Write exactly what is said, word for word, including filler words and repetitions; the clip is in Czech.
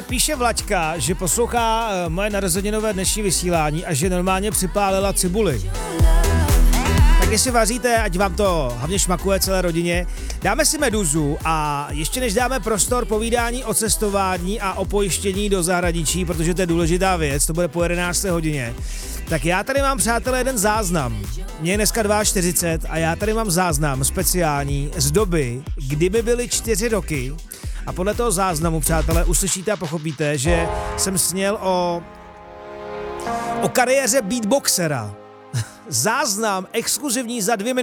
píše Vlaďka, že poslouchá eh, moje narozeninové dnešní vysílání a že normálně připálila cibuli. Tak jestli vaříte, ať vám to hlavně šmakuje celé rodině, dáme si Meduzu a ještě než dáme prostor povídání o cestování a o pojištění do zahraničí, protože to je důležitá věc, to bude po jedenácté hodině, tak já tady mám, přátelé, jeden záznam. Mně je dneska čtyřicet dva a já tady mám záznam speciální z doby, kdy by byly čtyři roky a podle toho záznamu, přátelé, uslyšíte a pochopíte, že jsem sněl o, o kariéře beatboxera. Záznam exkluzivní za dvě minuty.